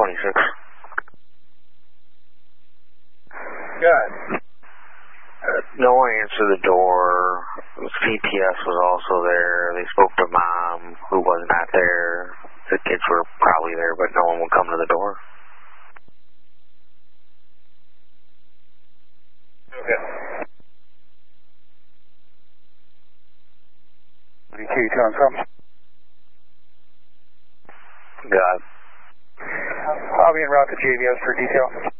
26. Good. No one answered the door. CPS was also there. They spoke to Mom, who was not there. The kids were probably there, but no one would come to the door. Okay. What are you telling from? God. I'll be en route to JVS for detail.